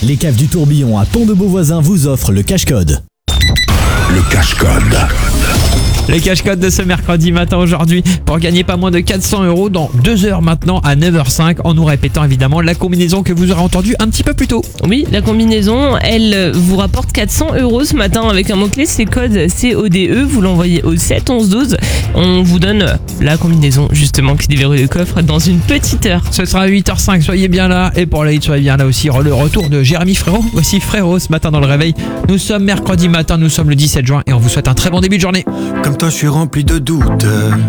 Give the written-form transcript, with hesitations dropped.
Les caves du Tourbillon à Pont-de-Beauvoisin vous offrent le cache-code. Le cache-code. Les cache-codes de ce mercredi matin aujourd'hui pour gagner pas moins de 400 € dans 2 heures maintenant à 9h05 en nous répétant évidemment la combinaison que vous aurez entendue un petit peu plus tôt. Oui, la combinaison, elle vous rapporte 400 € ce matin avec un mot-clé, c'est code CODE. Vous l'envoyez au 7 11 12. On vous donne la combinaison justement qui déverrouille le coffre dans une petite heure. Ce sera à 8h05, soyez bien là. Et pour la hit, soyez bien là aussi. Le retour de Jérémy Frérot. Voici Frérot ce matin dans le réveil. Nous sommes mercredi matin, nous sommes le 17 juin et on vous souhaite un très bon début de journée. Comme toi je suis rempli de doutes.